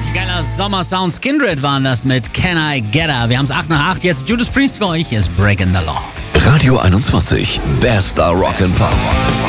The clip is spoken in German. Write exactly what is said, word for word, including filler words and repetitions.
Richtig geiler Sommersound. Skindred waren das mit Can I Get Her. Wir haben es acht nach acht. Jetzt Judas Priest für euch. Hier ist Breaking the Law. Radio einundzwanzig. Bester Rock and Pop.